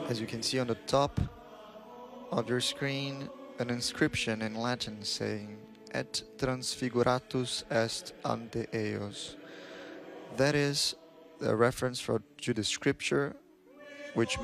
As you can see on the top of your screen, an inscription in Latin saying, Et transfiguratus est ante eos. That is a reference to the scripture, which